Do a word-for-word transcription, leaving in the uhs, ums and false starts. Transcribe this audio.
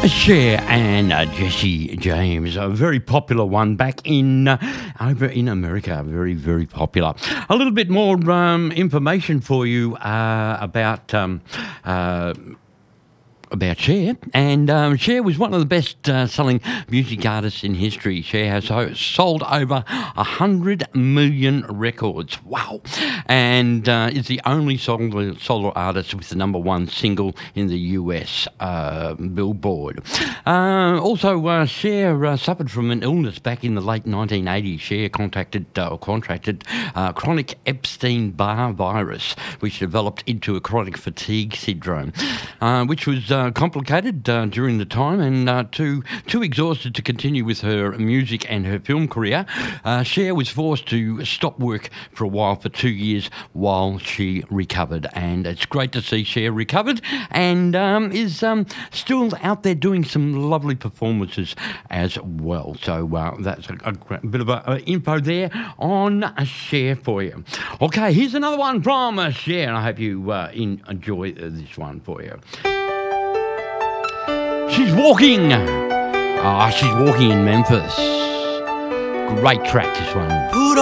Cher and uh, Jesse James, a very popular one back in uh, over in America, very very popular. A little bit more um, information for you uh, about. Um, uh, About Cher, and um, Cher was one of the best-selling uh, music artists in history. Cher has so, sold over a hundred million records. Wow! And uh, is the only solo, solo artist with the number one single in the U S uh, Billboard. Uh, also, uh, Cher uh, suffered from an illness back in the late nineteen eighties. Cher contacted uh, or contracted uh, chronic Epstein-Barr virus, which developed into a chronic fatigue syndrome, uh, which was uh, Uh, complicated uh, during the time, and uh, too too exhausted to continue with her music and her film career. Uh, Cher was forced to stop work for a while, for two years, while she recovered. And it's great to see Cher recovered and um, is um, still out there doing some lovely performances as well. So uh, that's a, a bit of a, a info there on Cher for you. Okay, here's another one from uh, Cher, and I hope you uh, in, enjoy uh, this one for you. She's walking. Ah, oh, she's walking in Memphis. Great track, this one.